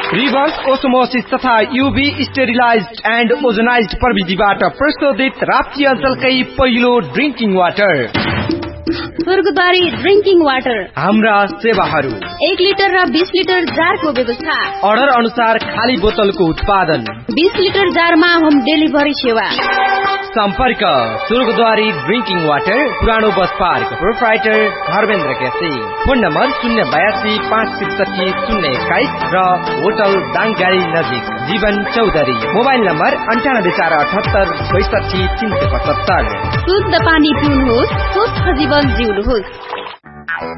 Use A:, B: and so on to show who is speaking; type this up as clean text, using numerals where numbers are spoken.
A: Reverse osmosis तथा यूभी sterilised and ozonised प्रविधिबाट प्रशोधित राप्ती अञ्चलकै पहिलो ड्रिंकिङ वाटर
B: स्वर्गद्वारी ड्रिंकिङ वाटर।
A: हाम्रा सेवाहरू
B: 1 लिटर र 20 लिटर जारको व्यवस्था।
A: अर्डर अनुसार खाली बोतलको उत्पादन।
B: 20 लिटर जारमा होम डेलिभरी सेवा।
A: सम्पर्क स्वर्गद्वारी ड्रिंकिङ वाटर, पुरानो bus park, proprietor Dharmendra KC. Phone number 082 563 021 र होटल दाङगाडी नजिक जीवन चौधरी। Mobile number 9848 62 375।
B: शुद्ध पानी पिउनुहोस्, स्वस्थ जीवन जिउनुहोस्।